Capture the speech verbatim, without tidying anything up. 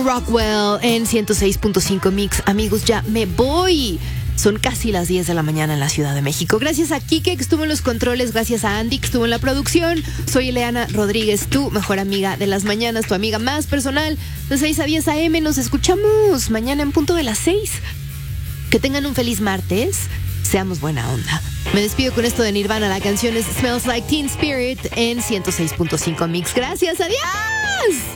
Rockwell en ciento seis punto cinco Mix. Amigos, ya me voy. Son casi las diez de la mañana en la Ciudad de México. Gracias a Kike, que estuvo en los controles. Gracias a Andy, que estuvo en la producción. Soy Ileana Rodríguez, tu mejor amiga de las mañanas, tu amiga más personal. De seis a diez a eme. Nos escuchamos mañana en punto de las seis. Que tengan un feliz martes. Seamos buena onda. Me despido con esto de Nirvana. La canción es Smells Like Teen Spirit en ciento seis punto cinco Mix. Gracias, adiós.